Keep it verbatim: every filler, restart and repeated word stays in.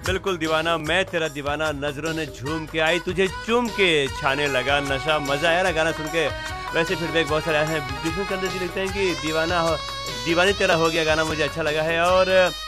बिल्कुल दीवाना, मैं तेरा दीवाना, नज़रों ने झूम के आई तुझे चूम के, छाने लगा नशा। मज़ा आया ना गाना सुन के? वैसे फीडबैक बहुत सारे आए हैं। विष्णु चंद्र जी लिखते हैं कि दीवाना हो दीवानी तेरा हो गया गाना मुझे अच्छा लगा है और